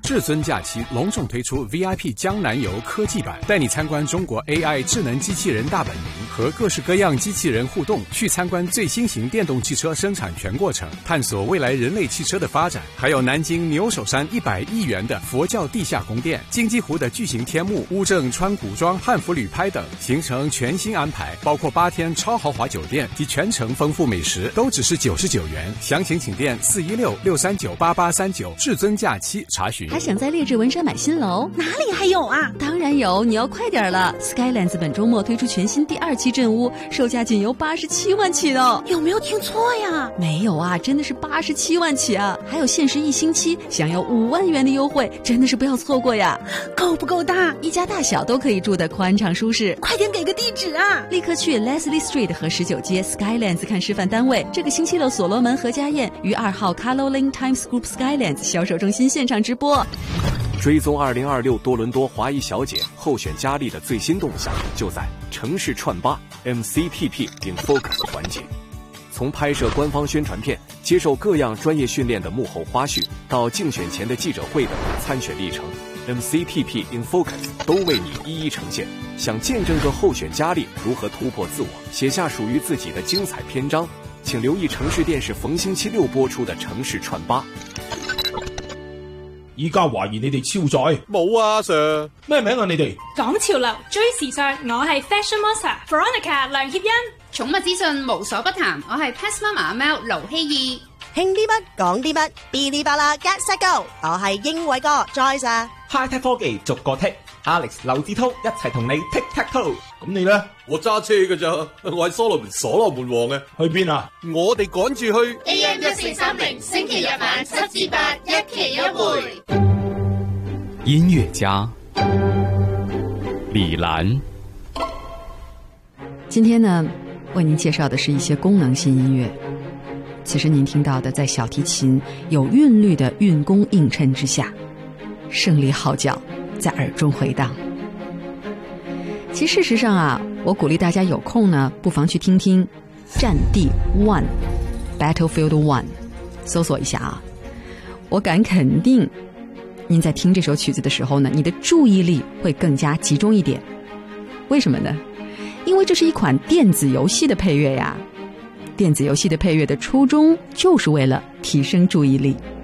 至尊假期隆重推出 VIP 江南游科技版，带你参观中国 AI 智能机器人大本营和各式各样机器人互动，去参观最新型电动汽车生产全过程，探索未来人类汽车的发展。还有南京牛首山100亿元的佛教地下宫殿，金鸡湖的巨型天幕，乌镇川古庄汉服旅拍等，行程全新安排，包括8天超豪华酒店及全程丰富美食，都只是99元。详情请电416-639-8839，至尊假期查询。 还想在列治文山买新楼？ 哪里还有啊？ 当然有，你要快点了。Skylands 本周末推出全新第2期镇屋，售价仅由87万起的。 有没有听错呀？ 没有啊，真的是87万起啊！还有限时1星期享有5万元的优惠，真的是不要错过呀！ 够不够大？ 一家大小都可以住得宽敞舒适。 快点给个地址啊！ 立刻去 Leslie Street 和19街 Skylands 看示范单位。这个星期六所罗门何家宴于2号 Carlo Lane Times Group Skylands 销售中心现场直播。 追踪2026多伦多华裔小姐候选佳丽的最新动向，就在城市串吧 MCPP in Focus 环节。从拍摄官方宣传片、接受各样专业训练的幕后花絮，到竞选前的记者会的参选历程， MCPP in Focus 都为你一一呈现。想见证个候选佳丽如何突破自我，写下属于自己的精彩篇章，请留意城市電視逢星期6播出的城市串吧。 依家懷疑你哋超載？ 冇啊 Sir。 咩名啊你哋？ 講潮流追時尚，我係 Fashion Monster Veronica 梁協欣。 寵物資訊無所不談，我係 Pet Mama 阿喵盧希義。 興啲乜講啲乜，嗶哩吧啦 Get Set Go， 我係英偉哥 Joyce。 High Tech 科技逐個剔 ，Alex 劉志滔一齊同你 Tic Tac Toe。 咁你咧？ 我揸車㗎咋，我係所羅門王嘅。 去邊啊？ 我哋趕住去 AM 1430，星期日晚7至8，一期一會。 音樂家李蘭， 今天呢，为您介紹的是一些功能性音樂。此時您聽到的，在小提琴有韻律的韻弓映襯之下，勝利號角在耳中回盪。其實事實上啊，我鼓勵大家有空呢，不妨去聽聽戰地 One Battlefield One， 搜索一下啊。我敢肯定，您在聽這首曲子的時候呢，你的注意力會更加集中一點。為什麼呢？因為這是一款電子遊戲的配樂呀。電子遊戲的配樂的初衷就是為了提升注意力。